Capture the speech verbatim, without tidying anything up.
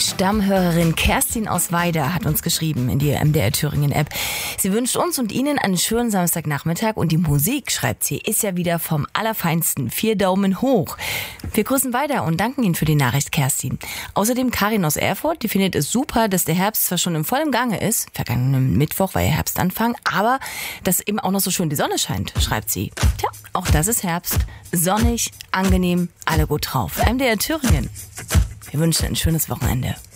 Stammhörerin Kerstin aus Weida hat uns geschrieben in die M D R Thüringen App. Sie wünscht uns und Ihnen einen schönen Samstagnachmittag und die Musik, schreibt sie, ist ja wieder vom Allerfeinsten. Vier Daumen hoch. Wir grüßen Weida und danken Ihnen für die Nachricht, Kerstin. Außerdem Karin aus Erfurt, die findet es super, dass der Herbst zwar schon im vollen Gange ist, vergangenen Mittwoch war ja Herbstanfang, aber dass eben auch noch so schön die Sonne scheint, schreibt sie. Tja, auch das ist Herbst. Sonnig, angenehm, alle gut drauf. M D R Thüringen. Wir wünschen ein schönes Wochenende.